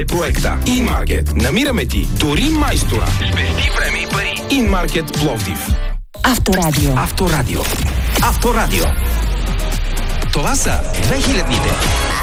проекта InMarket. Намираме ти дори майстора. Спести време и пари. InMarket Пловдив. Авторадио. Авторадио. Авторадио. Това са 2000-ните.